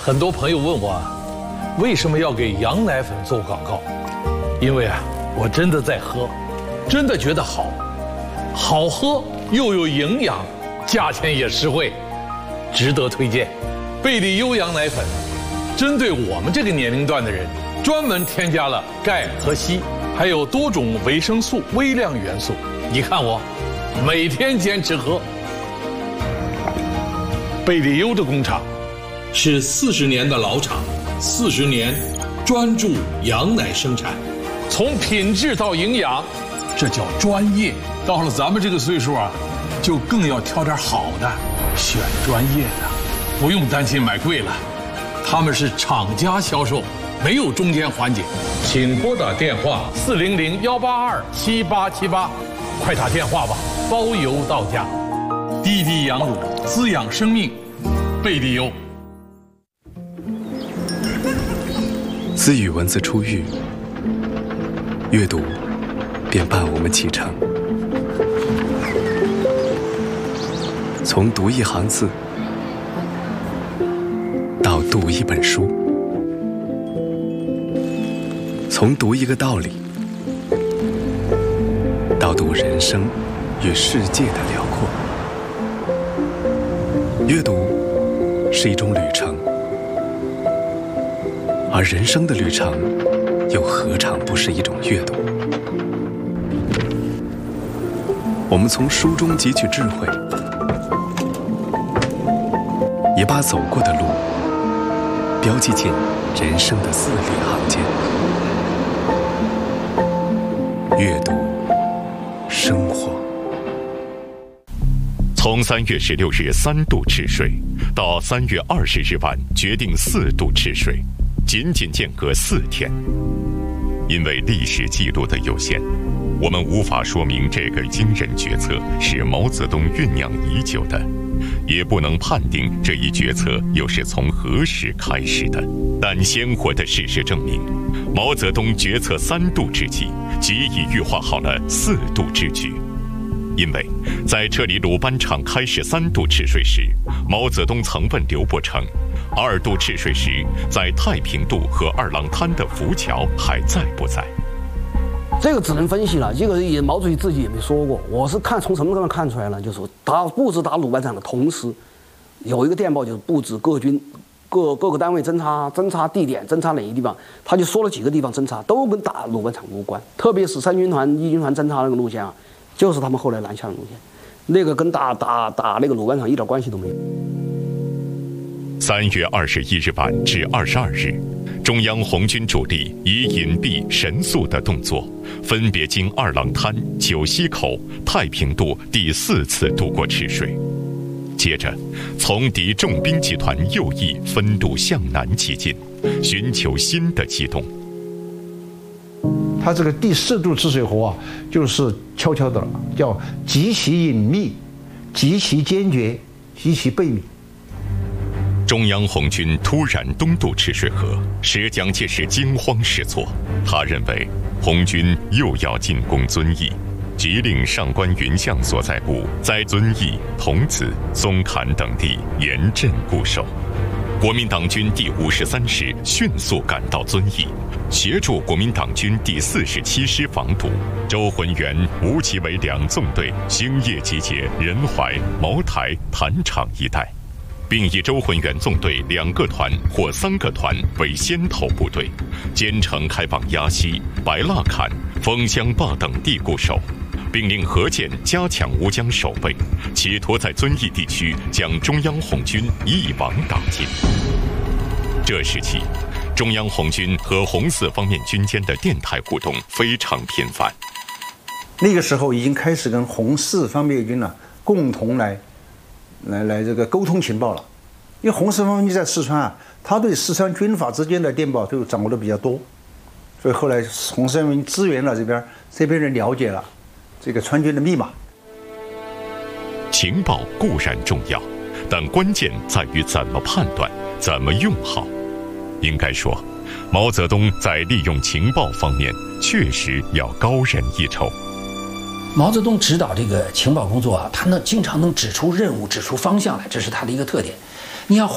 很多朋友问我为什么要给羊奶粉做广告？因为我真的在喝，真的觉得好喝又有营养，价钱也实惠，值得推荐。贝利优羊奶粉针对我们这个年龄段的人，专门添加了钙和硒，还有多种维生素、微量元素。你看我每天坚持喝。贝利优的工厂是40年的老厂，40年专注羊奶生产，从品质到营养，这叫专业。到了咱们这个岁数就更要挑点好的，选专业的，不用担心买贵了。他们是厂家销售，没有中间环节。请拨打电话400-182-7878，快打电话吧，包邮到家。滴滴羊乳，滋养生命，贝利优。 自与文字初遇，阅读便伴我们启程。从读一行字到读一本书，从读一个道理到读人生与世界的辽阔。阅读是一种旅程，而人生的旅程又何尝不是一种阅读？我们从书中汲取智慧，也把走过的路标记进人生的字里行间。阅读生活。 从3月16日3度赤水到3月20日晚决定4度赤水，仅仅间隔4天。因为历史记录的有限，我们无法说明这个惊人决策是毛泽东酝酿已久的，也不能判定这一决策又是从何时开始的。但鲜活的事实证明，毛泽东决策3度之际，即已预划好了4度之举。因为在撤离鲁班厂开始3度赤水时，毛泽东曾问刘伯承，2度赤水时在太平渡和二郎滩的浮桥还在不在？ 这个只能分析了，这个也毛主席自己也没说过。我是从什么地方看出来呢？就是布置打鲁班厂的同时，有一个电报就是布置各军各个单位侦察地点，侦察哪一地方，他就说了几个地方侦察都跟打鲁班厂无关，特别是3军团、1军团侦察那个路线就是他们后来南下的路线，那个跟打那个鲁班厂一点关系都没有。 3月21日晚至22日，中央红军主力以隐蔽神速的动作，分别经二郎滩、九溪口、太平渡第4次渡过赤水，接着从敌重兵集团右翼分渡向南急进，寻求新的机动。 他这个第4度赤水河就是悄悄的了，叫极其隐秘、极其坚决、极其秘密。 中央红军突然东渡赤水河，使蒋介石惊慌失措。他认为红军又要进攻遵义，即令上官云相所在部在遵义、桐梓、松坎等地严阵固守。国民党军第53师迅速赶到遵义，协助国民党军第47师防堵。周浑元、吴奇伟2纵队星夜集结仁怀、茅台、坛场一带，并以周浑元纵队2个团或3个团为先头部队，兼程开往鸭溪、白蜡坎、枫香坝等地固守，并令何键加强吴江守备，企图在遵义地区将中央红军一网打尽。这时期，中央红军和红四方面军间的电台互动非常频繁。 那个时候已经开始跟红四方面军共同来这个沟通情报了，因为红四方面军在四川他对四川军阀之间的电报都掌握的比较多，所以后来红四方面军支援了这边人了解了这个川军的密码。 情报固然重要，但关键在于怎么判断，怎么用好。应该说，毛泽东在利用情报方面确实要高人一筹。 毛泽东指导这个情报工作他经常能指出任务、指出方向来，这是他的一个特点。你要